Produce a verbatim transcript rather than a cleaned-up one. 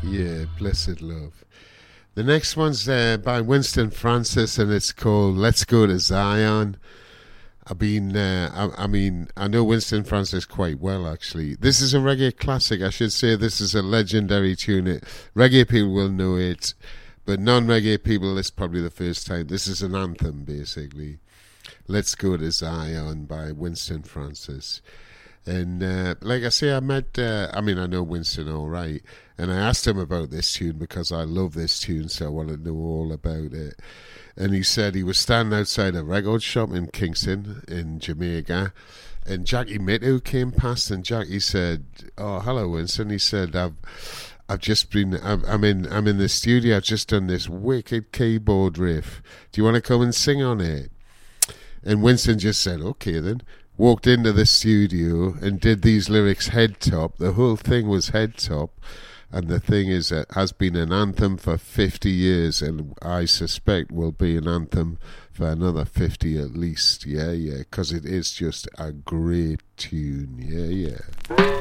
Yeah, Blessed Love. The next one's uh, by Winston Francis, and it's called Let's Go to Zion. I've been, uh, I, I mean, I know Winston Francis quite well, actually. This is a reggae classic. I should say this is a legendary tune. It, reggae people will know it, but non-reggae people, it's probably the first time. This is an anthem, basically. Let's Go to Zion by Winston Francis. And uh, like I say, I met, uh, I mean, I know Winston all right, and I asked him about this tune because I love this tune, so I want to know all about it. And he said he was standing outside a record shop in Kingston, in Jamaica, and Jackie Mittoo came past, and Jackie said, "Oh, hello, Winston." He said, "I've, I've just been, I'm, I'm in, I'm in the studio. I've just done this wicked keyboard riff. Do you want to come and sing on it?" And Winston just said, "Okay, then." Walked into the studio and did these lyrics head top. The whole thing was head top. And the thing is, it has been an anthem for fifty years, and I suspect will be an anthem for another fifty at least. Yeah, yeah, because it is just a great tune. Yeah, yeah.